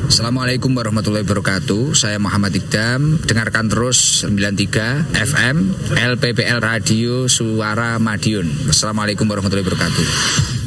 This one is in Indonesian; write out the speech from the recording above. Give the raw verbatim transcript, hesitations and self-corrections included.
Assalamualaikum warahmatullahi wabarakatuh. Saya Muhammad Iqdam. Dengarkan terus sembilan puluh tiga F M L P P L Radio Suara Madiun. Assalamualaikum warahmatullahi wabarakatuh.